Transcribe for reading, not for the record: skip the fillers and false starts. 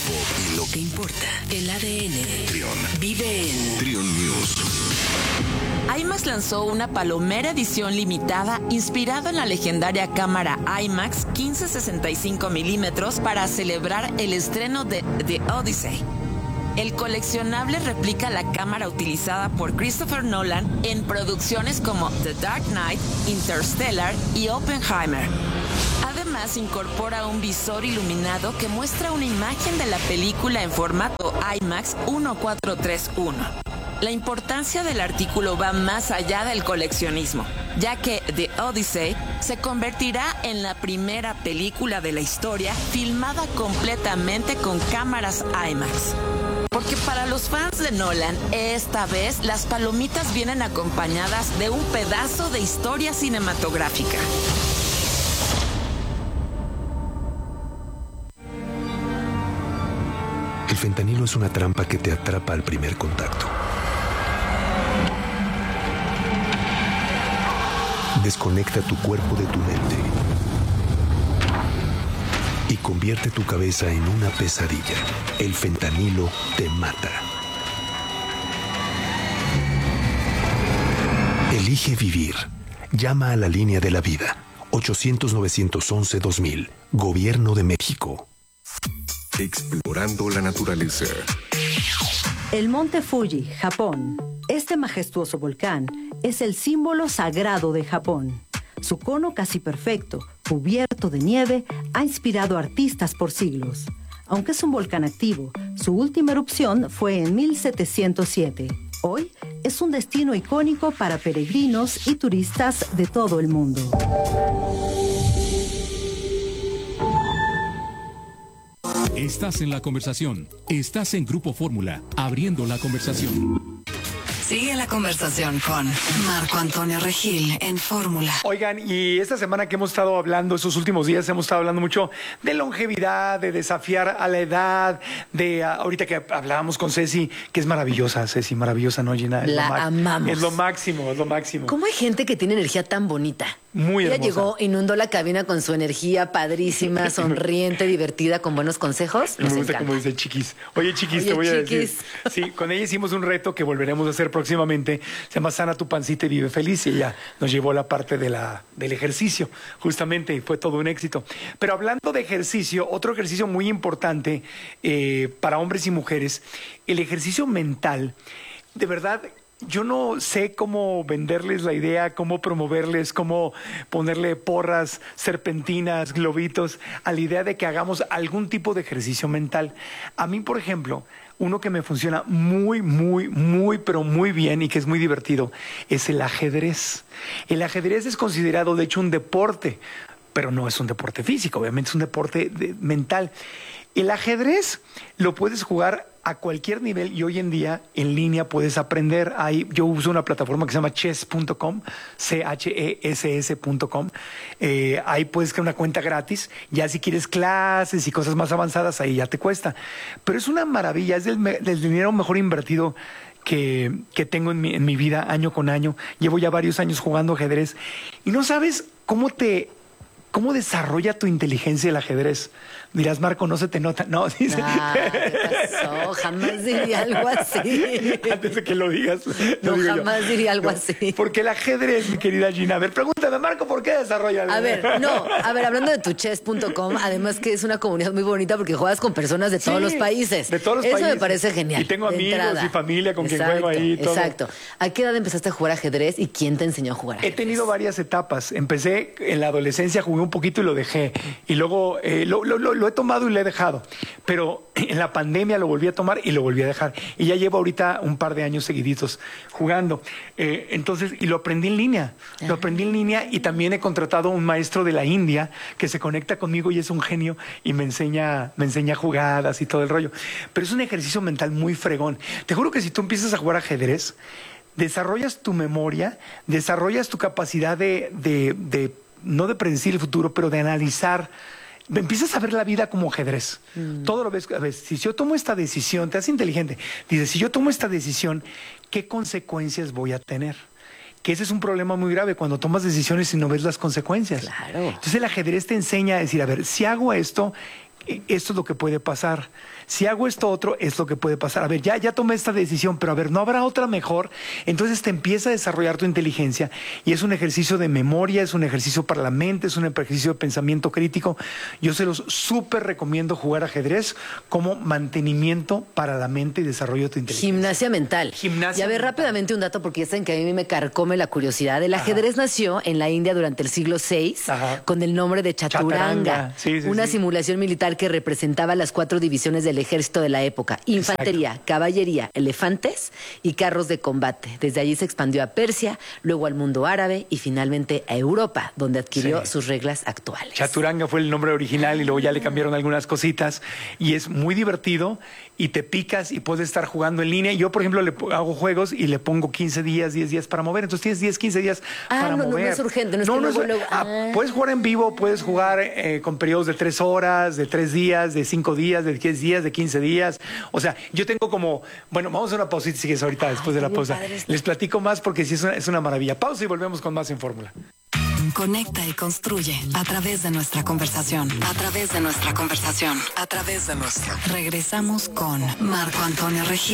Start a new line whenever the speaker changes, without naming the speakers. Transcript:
info y lo que importa. El ADN. Trión. Vive en Trión News.
IMAX lanzó una palomera edición limitada inspirada en la legendaria cámara IMAX 1565 milímetros para celebrar el estreno de The Odyssey. El coleccionable replica la cámara utilizada por Christopher Nolan en producciones como The Dark Knight, Interstellar y Oppenheimer. Además, incorpora un visor iluminado que muestra una imagen de la película en formato IMAX 1431. La importancia del artículo va más allá del coleccionismo, ya que The Odyssey se convertirá en la primera película de la historia filmada completamente con cámaras IMAX. Porque para los fans de Nolan, esta vez las palomitas vienen acompañadas de un pedazo de historia cinematográfica.
El fentanilo es una trampa que te atrapa al primer contacto. Desconecta tu cuerpo de tu mente y convierte tu cabeza en una pesadilla. El fentanilo te mata. Elige vivir. Llama a la línea de la vida. 800-911-2000. Gobierno de México.
Explorando la naturaleza.
El monte Fuji, Japón. Este majestuoso volcán es el símbolo sagrado de Japón. Su cono casi perfecto, cubierto de nieve, ha inspirado a artistas por siglos. Aunque es un volcán activo, su última erupción fue en 1707. Hoy es un destino icónico para peregrinos y turistas de todo el mundo.
Estás en la conversación. Estás en Grupo Fórmula, abriendo la conversación.
Sigue la conversación con Marco Antonio Regil en Fórmula.
Oigan, y esta semana que hemos estado hablando, estos últimos días hemos estado hablando mucho de longevidad, de desafiar a la edad, de ahorita que hablábamos con Ceci, que es maravillosa, Ceci, maravillosa, ¿no, Gina?
La amamos.
Es lo máximo, es lo máximo.
¿Cómo hay gente que tiene energía tan bonita?
Muy
Ella
hermosa.
llegó, inundó la cabina con su energía padrísima, sonriente, divertida, con buenos consejos.
Me gusta como dice Chiquis. Oye, Chiquis, te voy a decir. Sí, con ella hicimos un reto que volveremos a hacer próximamente. Se llama Sana tu pancita y vive feliz. Y ella nos llevó a la parte del ejercicio, justamente, y fue todo un éxito. Pero hablando de ejercicio, otro ejercicio muy importante para hombres y mujeres, el ejercicio mental. De verdad, yo no sé cómo venderles la idea, cómo promoverles, cómo ponerle porras, serpentinas, globitos a la idea de que hagamos algún tipo de ejercicio mental. A mí, por ejemplo, uno que me funciona pero muy bien y que es muy divertido es el ajedrez. El ajedrez es considerado, de hecho, un deporte, pero no es un deporte físico, obviamente es un deporte mental. El ajedrez lo puedes jugar a cualquier nivel y hoy en día en línea puedes aprender. Yo uso una plataforma que se llama chess.com, chess.com. Ahí puedes crear una cuenta gratis. Ya si quieres clases y cosas más avanzadas, ahí ya te cuesta. Pero es una maravilla, es del dinero mejor invertido que tengo en mi vida año con año. Llevo ya varios años jugando ajedrez y no sabes cómo desarrolla tu inteligencia el ajedrez. Dirás, Marco, no se te nota. No, dice.
¿Qué pasó? Jamás diría algo así.
Antes de que lo digas.
No, jamás diría algo así.
Porque el ajedrez, mi querida Gina. A ver, pregúntame, Marco, ¿por qué desarrolla?
Hablando de tuchess.com, además que es una comunidad muy bonita porque juegas con personas de todos los países.
De todos los países.
Eso me parece genial.
Y tengo amigos y familia con quien juego ahí y todo.
Exacto. ¿A qué edad empezaste a jugar ajedrez y quién te enseñó a jugar ajedrez?
He tenido varias etapas. Empecé en la adolescencia, jugué un poquito y lo dejé. Y luego lo he tomado y lo he dejado. Pero en la pandemia lo volví a tomar y lo volví a dejar. Y ya llevo ahorita un par de años seguiditos jugando. Entonces, y lo aprendí en línea. Lo aprendí en línea y también he contratado a un maestro de la India que se conecta conmigo y es un genio y me enseña jugadas y todo el rollo. Pero es un ejercicio mental muy fregón. Te juro que si tú empiezas a jugar ajedrez, desarrollas tu memoria, desarrollas tu capacidad de no de predecir el futuro, pero de analizar. Empiezas a ver la vida como ajedrez. Todo lo ves. A ver, si yo tomo esta decisión, te hace inteligente. Dices, si yo tomo esta decisión, ¿qué consecuencias voy a tener? Que ese es un problema muy grave cuando tomas decisiones y no ves las consecuencias.
Claro.
Entonces el ajedrez te enseña a decir, a ver, si hago esto, esto es lo que puede pasar. si hago esto otro, es lo que puede pasar. A ver, ya tomé esta decisión, pero a ver, ¿no habrá otra mejor? Entonces te empieza a desarrollar tu inteligencia y es un ejercicio de memoria, es un ejercicio para la mente, es un ejercicio de pensamiento crítico. Yo se los súper recomiendo jugar ajedrez como mantenimiento para la mente y desarrollo de tu inteligencia.
Gimnasia mental.
Gimnasia
y a ver,
mental.
rápidamente un dato, porque ya saben que a mí me carcome la curiosidad. El ajedrez nació en la India durante el siglo VI con el nombre de Chaturanga.
Sí,
una simulación militar que representaba las 4 divisiones del ejército de la época: infantería, caballería, elefantes y carros de combate. Desde allí se expandió a Persia, luego al mundo árabe y finalmente a Europa, donde adquirió sus reglas actuales.
Chaturanga fue el nombre original y luego ya le cambiaron algunas cositas y es muy divertido y te picas y puedes estar jugando en línea. Yo, por ejemplo, hago juegos y le pongo 15 días, 10 días para mover. Entonces tienes 10, 15 días para mover.
No es urgente.
Puedes jugar en vivo, puedes jugar con periodos de 3 horas, de 3 días, de 5 días, de 10 días, de 15 días. O sea, yo tengo como... Bueno, vamos a una pausita, si quieres, ahorita después de la pausa. Les platico más porque sí es una maravilla. Pausa y volvemos con más en Fórmula.
Conecta y construye a través de nuestra conversación. A través de nuestra conversación. A través de nuestra. Regresamos con Marco Antonio Regil.